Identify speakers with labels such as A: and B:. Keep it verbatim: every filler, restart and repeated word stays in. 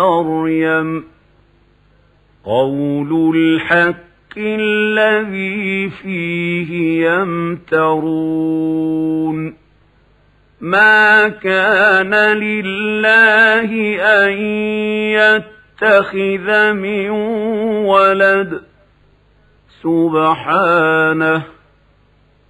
A: مريم قول الحق الذي فيه يمترون ما كان لله أن يتخذ من ولد سبحانه